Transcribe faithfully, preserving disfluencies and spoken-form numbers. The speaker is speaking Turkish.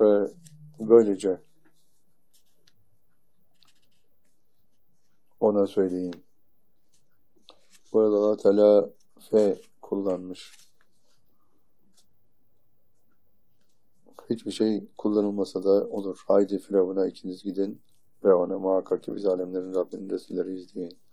Ve böylece ona söyleyin. Burada Allah Teala fe kullanmış. Hiçbir şey kullanılmasa da olur. Haydi Firavun'a ikiniz gidin ve ona muhakkak ki biz alemlerin Rabbinin resulleri izleyin.